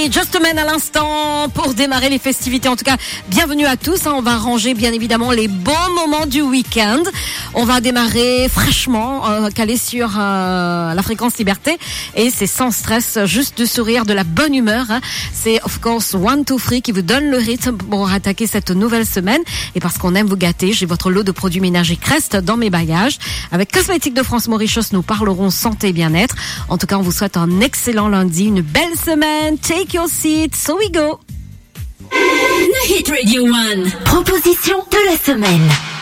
C'était Just a Man à l'instant pour démarrer les festivités. En tout cas, bienvenue à tous. On va ranger bien évidemment les bons moments du week-end. On va démarrer fraîchement, calé sur la fréquence liberté. Et c'est sans stress, juste du sourire, de la bonne humeur. C'est of course 1, 2, 3 qui vous donne le rythme pour attaquer cette nouvelle semaine. Et parce qu'on aime vous gâter, j'ai votre lot de produits ménagers Crest dans mes bagages. Avec Cosmétiques de France Mauritius, nous parlerons santé et bien-être. En tout cas, on vous souhaite un excellent lundi, une belle semaine. Take your seat, so we go. Hit Radio 1. Proposition de la semaine.